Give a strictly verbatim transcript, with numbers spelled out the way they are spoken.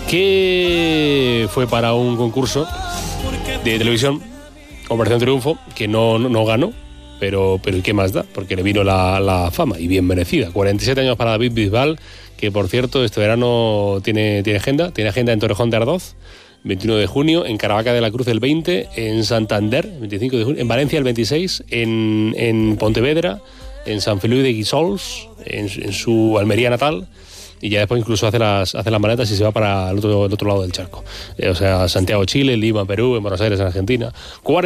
que fue para un concurso de televisión, Operación Triunfo, que no, no, no ganó, pero, pero ¿qué más da? Porque le vino la, la fama, y bien merecida. cuarenta y siete años para David Bisbal, que por cierto este verano tiene, tiene agenda, tiene agenda en Torrejón de Ardoz, veintiuno de junio, en Caravaca de la Cruz el veinte, en Santander, veinticinco de junio, en Valencia el veintiséis, en, en Pontevedra, en San Feliu de Guíxols, en, en su Almería natal, y ya después incluso hace las, hace las maletas y se va para el otro, el otro lado del charco. Eh, o sea, Santiago, Chile, Lima, Perú, en Buenos Aires, en Argentina.